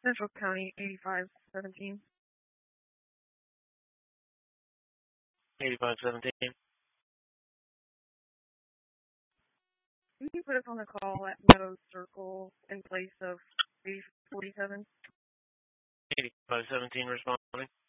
Central County 8517. 8517. Can you put us on the call at Meadows Circle in place of 8047? 8517 responding.